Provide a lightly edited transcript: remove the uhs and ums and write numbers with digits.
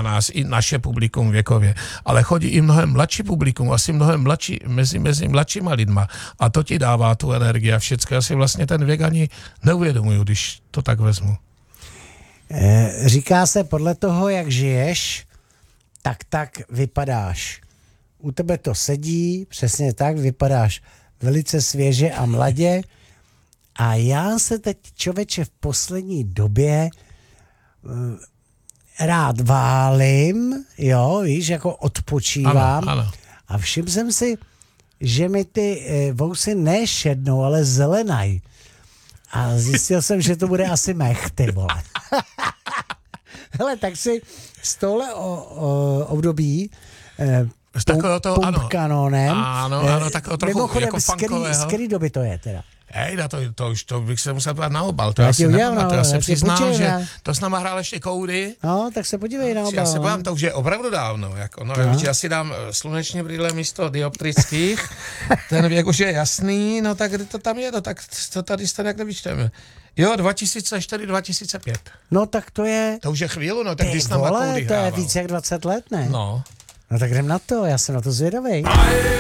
nás i naše publikum věkově, ale chodí i mnohem mladší publikum, asi mnohem mladší, mezi mladšíma lidma a to ti dává tu energii a všechno. Já si vlastně ten věk ani neuvědomuju, když to tak vezmu. Říká se, podle toho, jak žiješ, tak vypadáš. U tebe to sedí, přesně tak, vypadáš velice svěže a mladě. A já se teď, člověče, v poslední době rád válím, jo, víš, jako odpočívám. Ano. A všiml jsem si, že mi ty vousy ne šednou, ale zelenají. A zjistil jsem, že to bude asi mech, ty vole. Hele, tak si z tohle období Z takového toho, Pump Kanonem. Ano, takového trochu mimochodem, jako funkového. Z který doby to je teda? Hejda, to bych se musel podívat na obal, to Já já ti si udělám, nepamatuju, já se já ti přiznám, počkej, že ne? to s náma hrál ještě Koudy. No, tak se podívej na obal. Já se bojím, to už je opravdu dávno, jako, no, já si dám sluneční brýle místo dioptrických, ten věk už je jasný, no tak kdy to tam je, no tak to tady se nějak nevyčteme. Jo, 2004-2005. No tak to je... To už je chvíli, no tak Ty když s náma vole, Koudy to je hrával. víc jak 20 let, ne? No. No tak jdem na to, já jsem na to zvědavej.